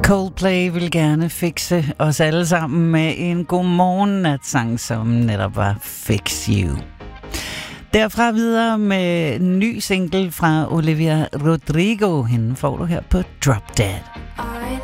Coldplay vil gerne fikse os alle sammen med en godmorgen-natsang, som netop var Fix You. Derfra videre med en ny single fra Olivia Rodrigo. Hende får du her på Drop Dead.